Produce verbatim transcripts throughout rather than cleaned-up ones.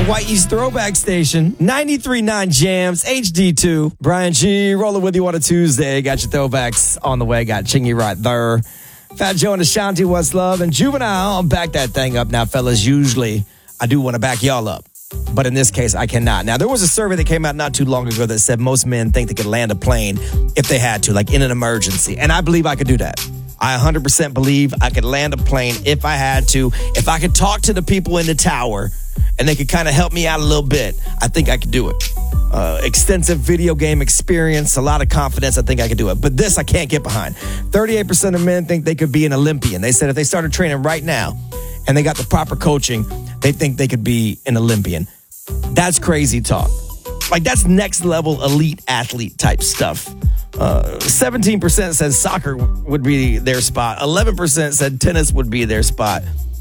Hawaii's Throwback Station, ninety-three point nine Jams, H D two. Brian G. rolling with you on a Tuesday. Got your throwbacks on the way. Got Chingy right there. Fat Joe and Ashanti, What's Love? And Juvenile, I'll back that thing up. Now, fellas, usually I do want to back y'all up. But in this case, I cannot. Now, there was a survey that came out not too long ago that said most men think they could land a plane if they had to, like in an emergency. And I believe I could do that. I one hundred percent believe I could land a plane if I had to. If I could talk to the people in the tower and they could kind of help me out a little bit, I think I could do it. Uh, extensive video game experience, a lot of confidence, I think I could do it. But this I can't get behind. thirty-eight percent of men think they could be an Olympian. They said if they started training right now and they got the proper coaching, they think they could be an Olympian. That's crazy talk. Like, that's next level elite athlete type stuff. Uh, seventeen percent said soccer would be their spot. eleven percent said tennis would be their spot.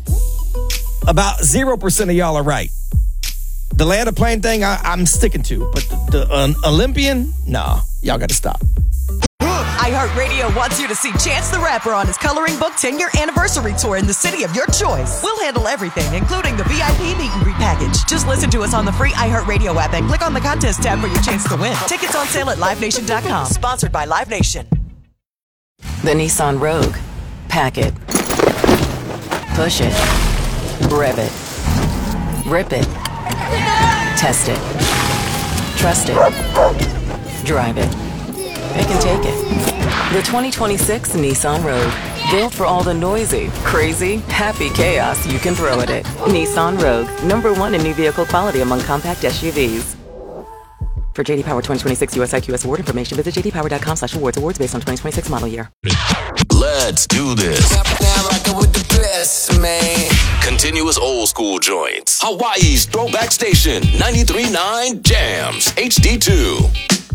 About zero percent of y'all are right. The land a plane thing, I, I'm sticking to. But the, the uh, Olympian, nah, y'all got to stop. iHeartRadio wants you to see Chance the Rapper on his Coloring Book ten-year anniversary tour in the city of your choice. We'll handle everything, including the V I P meet and greet package. Just listen to us on the free iHeartRadio app and click on the contest tab for your chance to win. Tickets on sale at live nation dot com. Sponsored by Live Nation. The Nissan Rogue. Pack it. Push it. Rev it. Rip it. Test it. Trust it. Drive it. It can take it. The twenty twenty-six Nissan Rogue. Built for all the noisy, crazy, happy chaos you can throw at it. Nissan Rogue. Number one in new vehicle quality among compact S U Vs. For J D Power twenty twenty-six U S I Q S award information, visit j d power dot com slash awards. Awards based on twenty twenty-six model year. Let's do this. Now rockin' with the best, man. Continuous old school joints. Hawaii's Throwback Station, ninety-three point nine Jams, H D two.